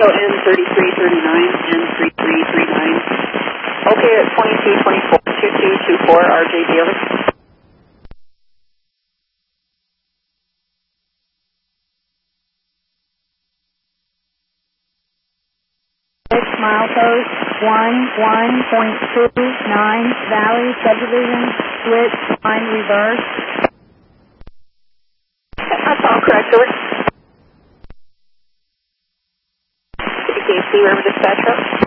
N3339, N3339. Okay, at 2224, 2224, RJ Daly. 6 milepost 11.29 Valley Subdivision, switch line reverse. That's all correct, George. KC River Dispatcher.